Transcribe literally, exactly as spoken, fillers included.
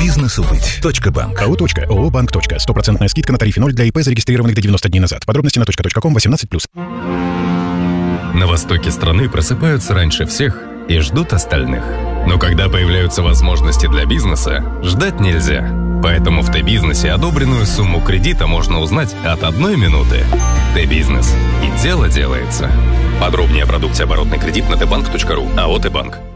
Бизнесу быть. Точка банк. АО «Точка». ООО «Банк. Точка». Стопроцентная скидка на тарифе ноль для ИП, зарегистрированных до девяноста дней назад. Подробности на точка точка ком восемнадцать плюс. На востоке страны просыпаются раньше всех и ждут остальных. Но когда появляются возможности для бизнеса, ждать нельзя. Поэтому в Т-бизнесе одобренную сумму кредита можно узнать от одной минуты. Т-бизнес. И дело делается. Подробнее о продукте оборотный кредит на тэ банк точка ру. АО «Т-банк».